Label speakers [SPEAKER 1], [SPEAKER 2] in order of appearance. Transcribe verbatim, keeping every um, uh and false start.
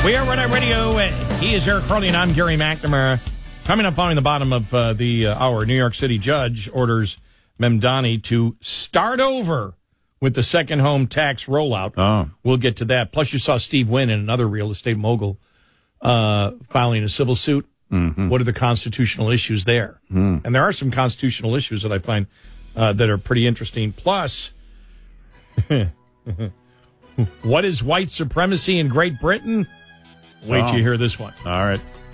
[SPEAKER 1] We are Red Eye Radio. He is Eric Harley, and I'm Gary McNamara. Coming up following the bottom of uh, the uh, hour, New York City judge orders Mamdani to start over with the second home tax rollout.
[SPEAKER 2] Oh.
[SPEAKER 1] We'll get to that. Plus, you saw Steve Wynn and another real estate mogul uh, filing a civil suit.
[SPEAKER 2] Mm-hmm.
[SPEAKER 1] What are the constitutional issues there?
[SPEAKER 2] Mm.
[SPEAKER 1] And there are some constitutional issues that I find uh, that are pretty interesting. Plus, what is white supremacy in Great Britain? Wait till
[SPEAKER 2] Oh.
[SPEAKER 1] you hear this one.
[SPEAKER 2] All right.